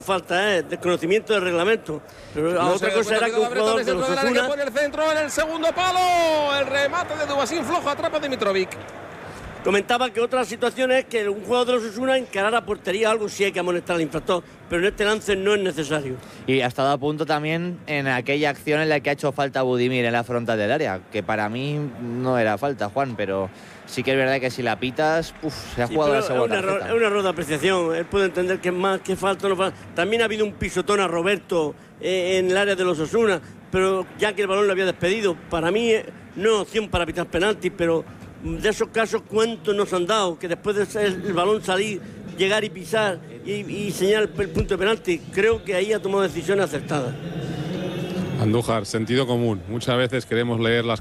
Falta, desconocimiento del reglamento. Pero la otra cosa era que un jugador de los Osasuna... Por el centro, en el segundo palo, el remate de Dubasín flojo, atrapa Dimitrovic. Comentaba que otra situación es que un jugador de los Osasuna encarar a portería, algo sí hay que amonestar al infractor, pero en este lance no es necesario. Y ha estado a punto también en aquella acción en la que ha hecho falta Budimir en la frontal del área, que para mí no era falta, Juan, pero sí que es verdad que si la pitas, se ha jugado la segunda tarjeta. Es un error de apreciación. Él puede entender que es más, que falta o no falta. También ha habido un pisotón a Roberto en el área de los Osasuna, pero ya que el balón lo había despedido. Para mí no es opción para pitar penaltis, pero de esos casos, ¿cuántos nos han dado? Que después de el balón salir, llegar y pisar y señalar el punto de penalti, creo que ahí ha tomado decisiones acertadas. Andújar, sentido común. Muchas veces queremos leer las